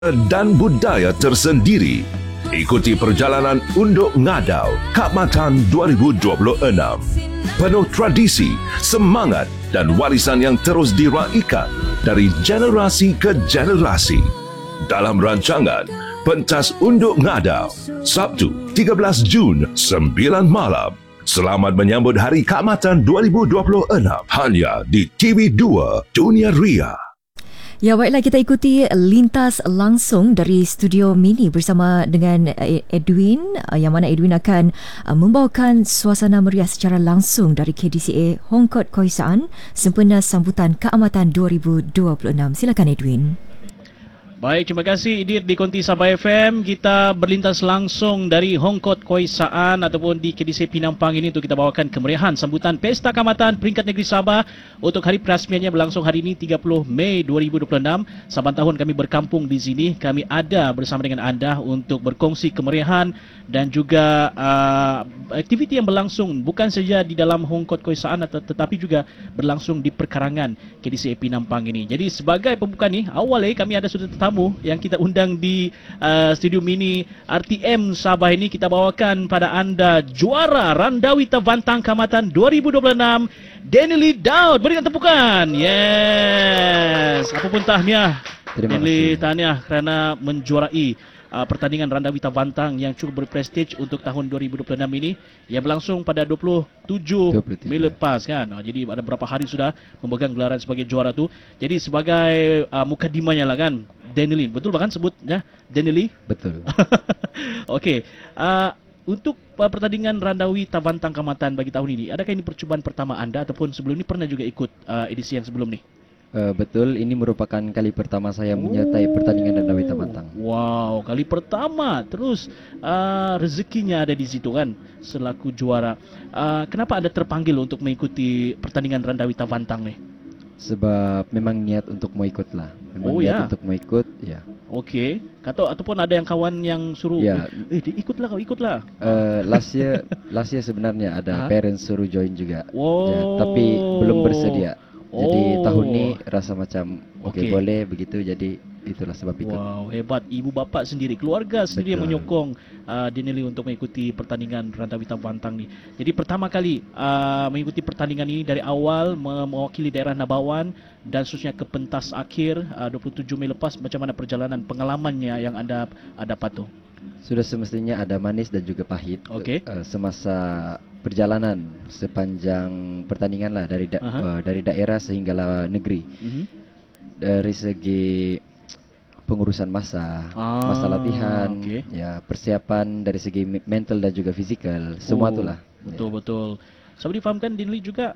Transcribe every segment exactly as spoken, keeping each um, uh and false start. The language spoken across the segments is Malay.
dan budaya tersendiri. Ikuti perjalanan Unduk Ngadau Kap Matan dua ribu dua puluh enam. Penuh tradisi, semangat dan warisan yang terus diraikan dari generasi ke generasi. Dalam rancangan Pentas Unduk Ngadau, Sabtu tiga belas Jun, sembilan malam. Selamat menyambut Hari Kap Matan dua ribu dua puluh enam hanya di T V dua Dunia Ria. Ya, baiklah, kita ikuti lintas langsung dari studio mini bersama dengan Edwin, yang mana Edwin akan membawakan suasana meriah secara langsung dari K D C A Hong Kong Khoi Saan sempena sambutan Keamatan dua ribu dua puluh enam. Silakan Edwin. Baik, terima kasih Idir di Konti Sabah F M. Kita berlintas langsung dari Hong Kong Khoi Saan ataupun di K D C Pinampang ini untuk kita bawakan kemeriahan sambutan Pesta Keamatan Peringkat Negeri Sabah untuk hari perasmiannya berlangsung hari ini tiga puluh Mei dua ribu dua puluh enam. Saban tahun kami berkampung di sini. Kami ada bersama dengan anda untuk berkongsi kemeriahan dan juga uh, aktiviti yang berlangsung bukan saja di dalam Hong Kong Khoi Saan tetapi juga berlangsung di perkarangan K D C Pinampang ini. Jadi sebagai pembuka ni, awalnya kami ada sudah tetamu yang kita undang di uh, studio mini R T M Sabah ini. Kita bawakan pada anda juara Randawi Tavantang Keamatan dua ribu dua puluh enam, Danny Lee Daud. Berikan tepukan. Yes. Apapun tahniah Danny Lee, tahniah kerana menjuarai uh, pertandingan Randawi Tavantang yang cukup berprestij untuk tahun dua ribu dua puluh enam ini yang berlangsung pada dua puluh tujuh Mei lepas kan. Uh, jadi ada berapa hari sudah memegang gelaran sebagai juara tu. Jadi sebagai uh, mukadimahnya lah kan, Danny Lee, betul bahkan sebutnya Danny Lee? Betul. Okey, uh, untuk uh, pertandingan Randawi Tavantang Keamatan bagi tahun ini, adakah ini percubaan pertama anda ataupun sebelum ini pernah juga ikut uh, edisi yang sebelum ni? Uh, betul, ini merupakan kali pertama saya menyertai oh. pertandingan Randawi Tavantang. Wow, kali pertama. Terus uh, rezekinya ada di situ kan, selaku juara. Uh, kenapa anda terpanggil untuk mengikuti pertandingan Randawi Tavantang ni? Sebab memang niat untuk mau ikut lah. Memang oh, niat ya? untuk mau ikut, ya. Okey. Kata ataupun ada yang kawan yang suruh, ya. eh ikutlah kau, ikutlah. Uh, last year, last year sebenarnya ada parents suruh join juga. Oh. Ya, tapi belum bersedia. Jadi oh. tahun ni rasa macam okey okay, boleh begitu, jadi itulah sebab ikut. Wow, hebat. Ibu bapa sendiri, keluarga sendiri yang menyokong uh, Danny Lee untuk mengikuti pertandingan Randawi Tavantang ni. Jadi pertama kali uh, mengikuti pertandingan ini dari awal, mewakili daerah Nabawan dan khususnya ke pentas akhir uh, dua puluh tujuh Mei lepas. Macam mana perjalanan pengalamannya yang anda uh, dapat tu? Sudah semestinya ada manis dan juga pahit. Okey. Uh, semasa perjalanan sepanjang pertandingan lah, dari da uh, dari daerah sehinggalah negeri. Uh-huh. Dari segi pengurusan masa, ah, masa latihan, okay. ya persiapan dari segi mental dan juga fizikal, semua oh, itulah. Betul ya. betul. Saya difahamkan Danny Lee juga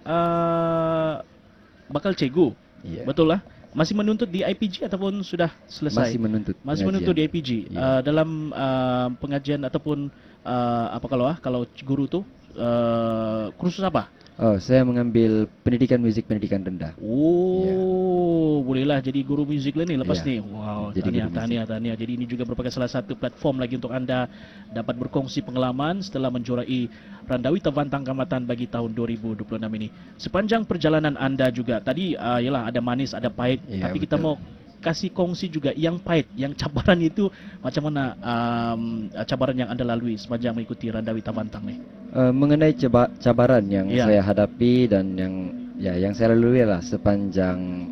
uh, bakal cikgu. Yeah. Betul lah. Masih menuntut di I P G ataupun sudah selesai? Masih menuntut. Masih pengajian. menuntut di I P G. Yeah. Uh, dalam uh, pengajian ataupun uh, apa kalau ah kalau guru tu uh, kursus apa? Oh, saya mengambil pendidikan muzik pendidikan rendah. Oh, yeah. Bolehlah jadi guru muzik lah ni lepas yeah. ni. Wow, tahniah, tahniah, tahniah. Jadi ini juga merupakan salah satu platform lagi untuk anda dapat berkongsi pengalaman setelah menjuarai Randawi Tavantang Keamatan bagi tahun dua ribu dua puluh enam ini. Sepanjang perjalanan anda juga, tadi uh, yalah ada manis, ada pahit, yeah, tapi betul. Kita mau kasih kongsi juga yang pahit, yang cabaran itu macam mana um, cabaran yang anda lalui sepanjang mengikuti Randawi Tavantang ni? Uh, mengenai ceba cabaran yang yeah. saya hadapi dan yang ya yang saya lalui lah sepanjang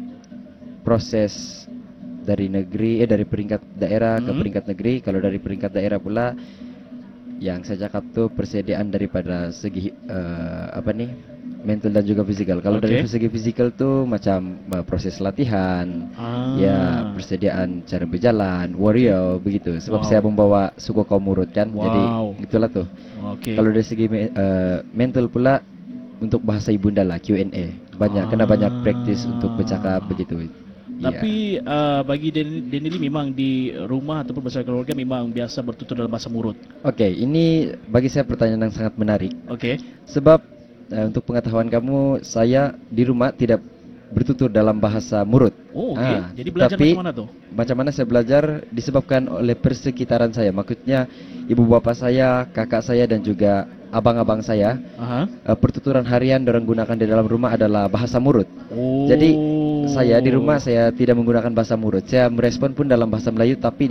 proses dari negeri eh dari peringkat daerah mm-hmm. ke peringkat negeri. Kalau dari peringkat daerah pula yang saya cakap tu persediaan daripada segi uh, apa ni mental dan juga fizikal. Kalau okay. dari segi fizikal tu macam uh, proses latihan, ah. ya persediaan cara berjalan, warrior begitu. Sebab wow. saya membawa suku kaum urut kan, wow. jadi itulah tu. Okay. Kalau dari segi uh, mental pula untuk bahasa ibunda lah Q and A banyak, ah. kena banyak praktis untuk bercakap begitu. Tapi yeah. uh, bagi Danny Lee memang di rumah ataupun bersama keluarga memang biasa bertutur dalam bahasa Murut. Okey, ini bagi saya pertanyaan yang sangat menarik. Okey. Sebab Uh, untuk pengetahuan kamu, saya di rumah tidak bertutur dalam bahasa Murut. Oh, okey. Ah, jadi belajar tapi, macam mana tu? Macam mana saya belajar disebabkan oleh persekitaran saya. Maksudnya ibu bapa saya, kakak saya dan juga abang-abang saya. Uh-huh. uh, pertuturan harian orang gunakan di dalam rumah adalah bahasa Murut. Oh. Jadi saya di rumah saya tidak menggunakan bahasa mulut. Saya merespon pun dalam bahasa Melayu, tapi